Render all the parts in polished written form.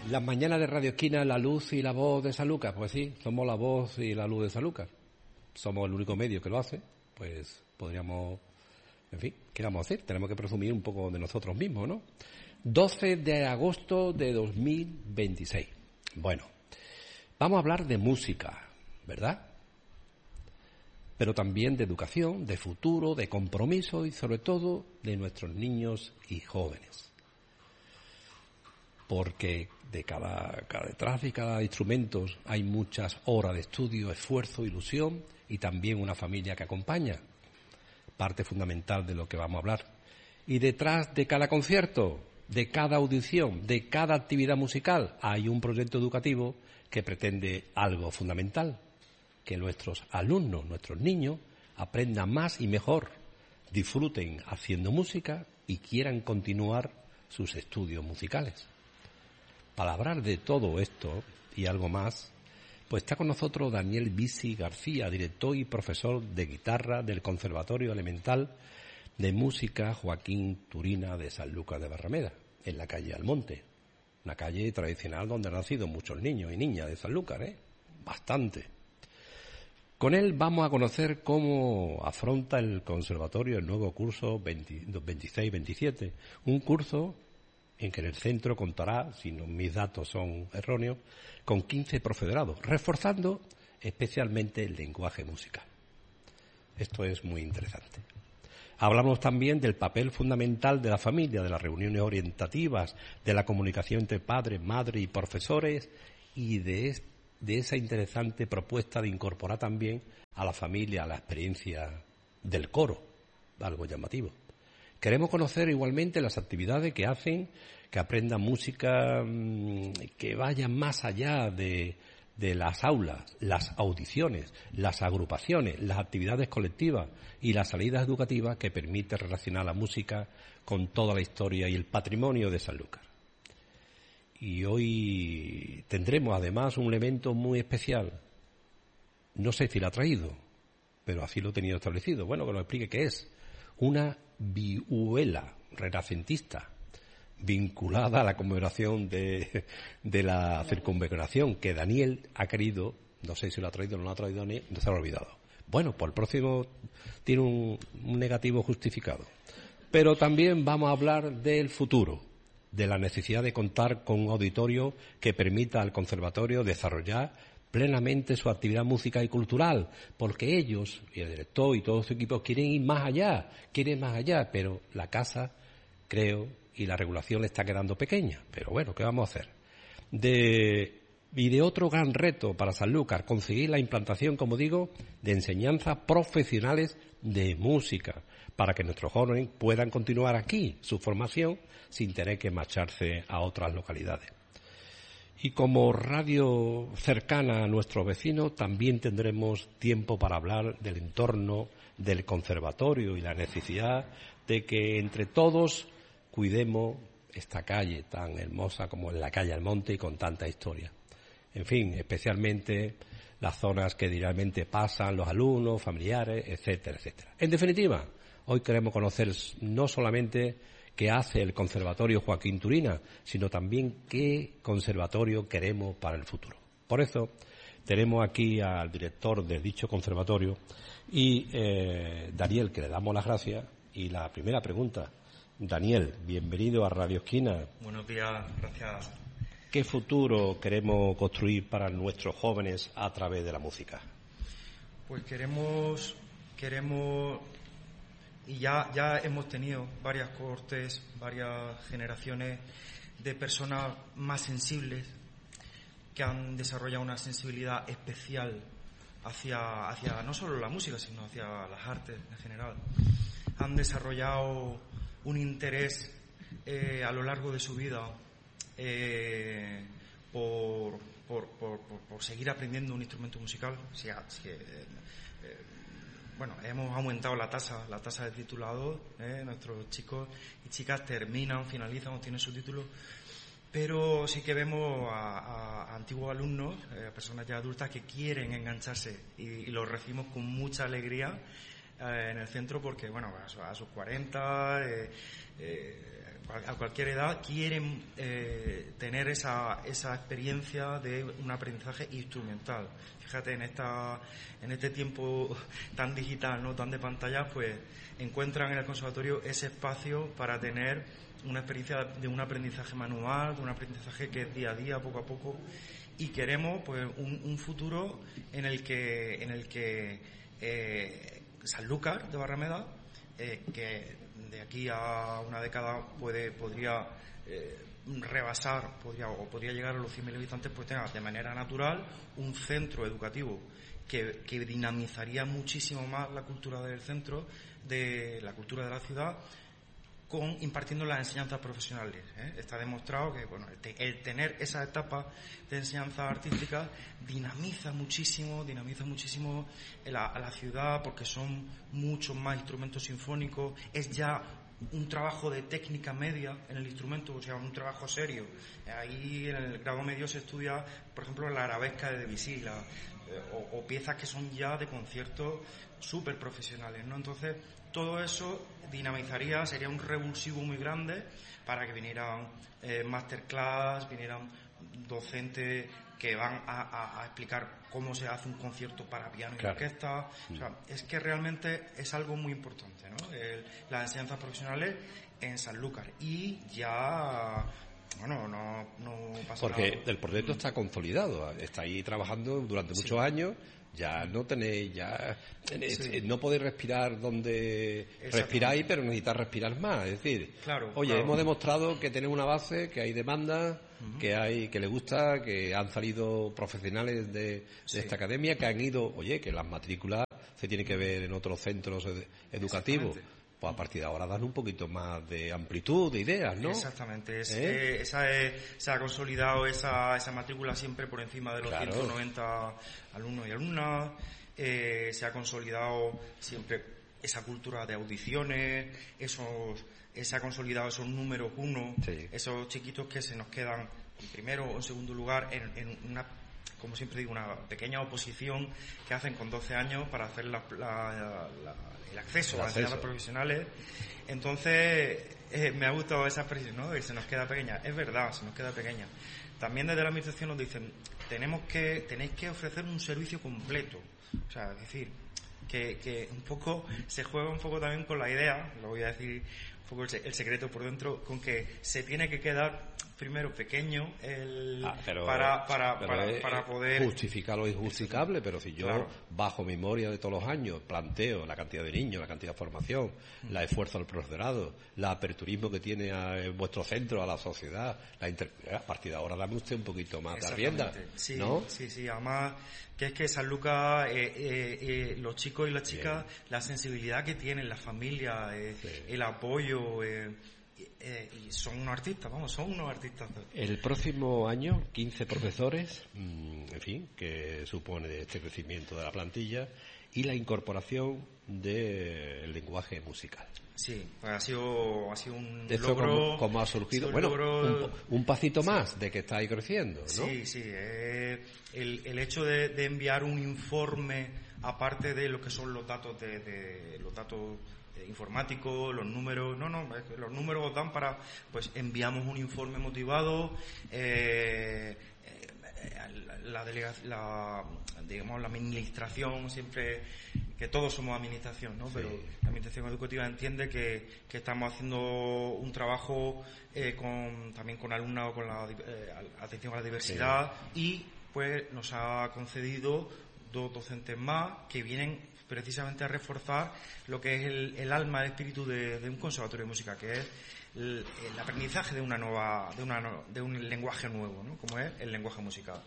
Las mañanas de Radio Esquina, la luz y la voz de Sanlúcar. Pues sí, somos la voz y la luz de Sanlúcar. Somos el único medio que lo hace. Pues podríamos, en fin, ¿qué vamos a hacer? Tenemos que presumir un poco de nosotros mismos, ¿no? 12 de agosto de 2026. Bueno, vamos a hablar de música, ¿verdad? Pero también de educación, de futuro, de compromiso y sobre todo de nuestros niños y jóvenes. Porque detrás de cada instrumento hay muchas horas de estudio, esfuerzo, ilusión y también una familia que acompaña, parte fundamental de lo que vamos a hablar. Y detrás de cada concierto, de cada audición, de cada actividad musical, hay un proyecto educativo que pretende algo fundamental, que nuestros alumnos, nuestros niños, aprendan más y mejor, disfruten haciendo música y quieran continuar sus estudios musicales. Para hablar de todo esto y algo más, pues está con nosotros Daniel Bisi García, director y profesor de guitarra del Conservatorio Elemental de Música Joaquín Turina de Sanlúcar de Barrameda, en la calle Almonte, una calle tradicional donde han nacido muchos niños y niñas de Sanlúcar, bastante. Con él vamos a conocer cómo afronta el conservatorio el nuevo curso 26-27, un curso en que el centro contará, si no mis datos son erróneos, con 15 profesorados, reforzando especialmente el lenguaje musical. Esto es muy interesante. Hablamos también del papel fundamental de la familia, de las reuniones orientativas, de la comunicación entre padres, madres y profesores y de esa interesante propuesta de incorporar también a la familia a la experiencia del coro, algo llamativo. Queremos conocer igualmente las actividades que hacen, que aprendan música, que vayan más allá de las aulas, las audiciones, las agrupaciones, las actividades colectivas y las salidas educativas que permiten relacionar la música con toda la historia y el patrimonio de Sanlúcar. Y hoy tendremos además un elemento muy especial. No sé si lo ha traído, pero así lo he tenido establecido. Bueno, que nos explique qué es. Una vihuela renacentista vinculada a la conmemoración de la circunvalación que Daniel ha querido, no sé si lo ha traído o no lo ha traído, no se lo ha olvidado. Bueno, pues el próximo tiene un negativo justificado. Pero también vamos a hablar del futuro, de la necesidad de contar con un auditorio que permita al conservatorio desarrollar plenamente su actividad música y cultural, porque ellos, y el director y todo su equipo, quieren ir más allá, pero la casa, creo, y la regulación le está quedando pequeña. Pero bueno, ¿qué vamos a hacer? Y de otro gran reto para Sanlúcar, conseguir la implantación, como digo, de enseñanzas profesionales de música, para que nuestros jóvenes puedan continuar aquí su formación sin tener que marcharse a otras localidades. Y como radio cercana a nuestros vecinos, también tendremos tiempo para hablar del entorno del conservatorio y la necesidad de que entre todos cuidemos esta calle tan hermosa como es la calle Almonte y con tanta historia. En fin, especialmente las zonas que diariamente pasan los alumnos, familiares, etcétera, etcétera. En definitiva, hoy queremos conocer no solamente qué hace el Conservatorio Joaquín Turina, sino también qué conservatorio queremos para el futuro. Por eso tenemos aquí al director de dicho conservatorio y Daniel, que le damos las gracias. Y la primera pregunta, Daniel, bienvenido a Radio Esquina. Buenos días, gracias. ¿Qué futuro queremos construir para nuestros jóvenes a través de la música? Pues queremos y ya hemos tenido varias cohortes, varias generaciones de personas más sensibles que han desarrollado una sensibilidad especial hacia no solo la música, sino hacia las artes en general. Han desarrollado un interés a lo largo de su vida por seguir aprendiendo un instrumento musical. Bueno, hemos aumentado la tasa de titulados, nuestros chicos y chicas finalizan o tienen su título, pero sí que vemos a antiguos alumnos, a personas ya adultas que quieren engancharse y los recibimos con mucha alegría en el centro porque, bueno, a sus 40, a cualquier edad quieren tener esa experiencia de un aprendizaje instrumental. Fíjate, en este tiempo tan digital, no tan de pantallas, pues encuentran en el conservatorio ese espacio para tener una experiencia de un aprendizaje manual, de un aprendizaje que es día a día, poco a poco, y queremos pues un futuro en el que Sanlúcar de Barrameda, que de aquí a una década podría rebasar, podría llegar a los 100.000 habitantes, pues tenga de manera natural un centro educativo que dinamizaría muchísimo más la cultura del centro, de la cultura de la ciudad, impartiendo las enseñanzas profesionales. Está demostrado que el tener esa etapa de enseñanza artística dinamiza muchísimo a la ciudad, porque son muchos más instrumentos sinfónicos, es ya un trabajo de técnica media en el instrumento, o sea, un trabajo serio. Ahí en el grado medio se estudia, por ejemplo, la arabesca de Debussy, o piezas que son ya de conciertos súper profesionales, ¿no? Entonces, todo eso dinamizaría, sería un revulsivo muy grande para que vinieran masterclass, vinieran docentes que van a explicar cómo se hace un concierto para piano y orquesta. O sea, es que realmente es algo muy importante, ¿no? Las enseñanzas profesionales en Sanlúcar. Y ya, bueno, no pasa porque nada. El proyecto está consolidado, está ahí trabajando durante muchos años. Ya no tenéis, no podéis respirar donde respiráis, pero necesitáis respirar más. Es decir, hemos demostrado que tenemos una base, que hay demanda, que les gusta, que han salido profesionales de esta academia, que han ido, que las matrículas se tienen que ver en otros centros educativos. Pues a partir de ahora dan un poquito más de amplitud, de ideas, ¿no? Exactamente. Se ha consolidado esa matrícula siempre por encima de los 190 alumnos y alumnas. Se ha consolidado siempre esa cultura de audiciones, se ha consolidado esos números 1, esos chiquitos que se nos quedan en primero o en segundo lugar en una, como siempre digo, una pequeña oposición que hacen con 12 años para hacer el acceso a las enseñanzas profesionales. Entonces, me ha gustado esa expresión, ¿no? Que se nos queda pequeña. Es verdad, se nos queda pequeña. También desde la administración nos dicen, tenéis que ofrecer un servicio completo. O sea, es decir, que un poco se juega un poco también con la idea, lo voy a decir un poco el secreto por dentro, con que se tiene que quedar primero pequeño para poder justificar lo injustificable. Pero si yo bajo memoria de todos los años planteo la cantidad de niños, la cantidad de formación, el esfuerzo del profesorado, el aperturismo que tiene en vuestro centro a la sociedad, a partir de ahora dame usted un poquito más de rienda, ¿no? Sí, además que es que Sanlúcar, los chicos y las chicas, la sensibilidad que tienen, la familia, el apoyo, y son unos artistas. El próximo año, 15 profesores, en fin, que supone este crecimiento de la plantilla y la incorporación del lenguaje musical. Sí, pues ha sido un ¿Esto logro. ¿Cómo ha surgido? Bueno, un pasito más de que estáis creciendo, ¿no? Sí. El hecho de enviar un informe, aparte de lo que son los datos de los datos informáticos, los números, los números dan para, pues enviamos un informe motivado, la administración, siempre que todos somos administración, ¿no? Pero la administración educativa entiende que estamos haciendo un trabajo también con alumnado, con la atención a la diversidad, y pues nos ha concedido 2 docentes más que vienen precisamente a reforzar lo que es el alma, el espíritu de un conservatorio de música, que es el aprendizaje de un lenguaje nuevo, ¿no? Como es el lenguaje musical.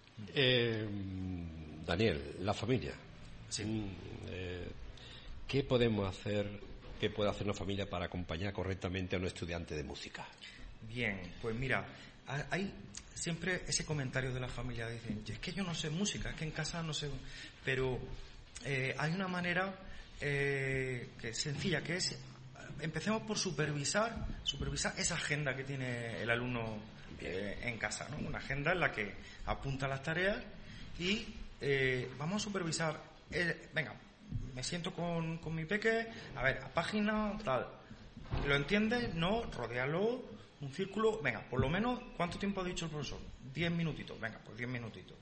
Daniel, la familia. Sí. ¿Qué podemos hacer, qué puede hacer una familia para acompañar correctamente a un estudiante de música? Bien, pues mira, hay siempre ese comentario de la familia, dicen, es que yo no sé música, es que en casa no sé, pero hay una manera que es sencilla, que es, empecemos por supervisar esa agenda que tiene el alumno en casa, ¿no? Una agenda en la que apunta las tareas y vamos a supervisar, venga, me siento con mi peque, a ver, a página, tal. ¿Lo entiendes? No, rodéalo, un círculo, venga, por lo menos, ¿cuánto tiempo ha dicho el profesor? 10 minutitos, venga, pues 10 minutitos.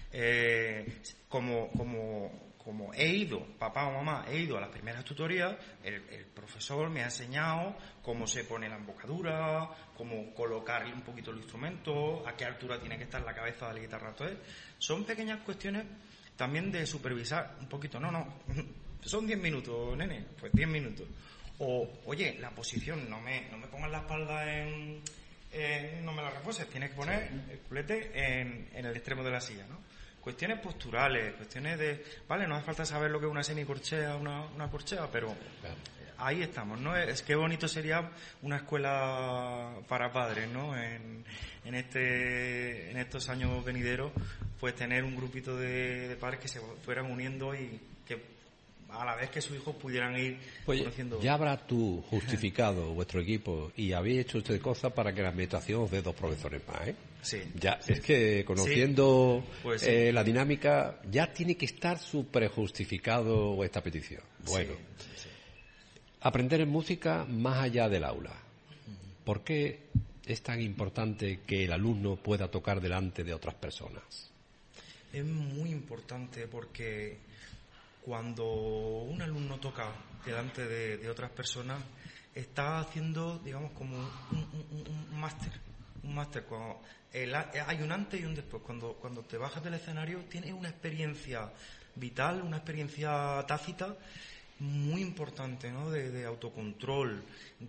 Como he ido, papá o mamá, he ido a las primeras tutorías, el profesor me ha enseñado cómo se pone la embocadura, cómo colocarle un poquito el instrumento, a qué altura tiene que estar la cabeza de la guitarra. Entonces, son pequeñas cuestiones también de supervisar un poquito. No, son 10 minutos, nene, pues 10 minutos. O, oye, la posición, no me pongas la espalda no me la reposes, tienes que poner el culete en el extremo de la silla, ¿no? Cuestiones posturales, cuestiones de... Vale, no hace falta saber lo que es una semicorchea, una corchea, pero ahí estamos, ¿no? Es que bonito sería una escuela para padres, ¿no? En estos años venideros, pues tener un grupito de padres que se fueran uniendo y que a la vez que sus hijos pudieran ir conociendo... Ya habrá tú justificado vuestro equipo y habéis hecho usted cosas para que la administración os dé 2 profesores más, ¿eh? Sí. Ya, sí. Es que conociendo Pues sí. la dinámica, ya tiene que estar súper justificado esta petición. Bueno, sí. Aprender en música más allá del aula. ¿Por qué es tan importante que el alumno pueda tocar delante de otras personas? Es muy importante porque cuando un alumno toca delante de otras personas, está haciendo, digamos, como un máster. Un máster. Hay un antes y un después. Cuando te bajas del escenario, tienes una experiencia vital, una experiencia tácita muy importante, ¿no? De autocontrol,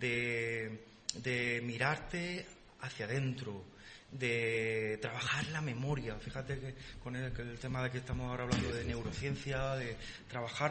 de mirarte hacia adentro, de trabajar la memoria. Fíjate que con el tema de que estamos ahora hablando de neurociencia, de trabajar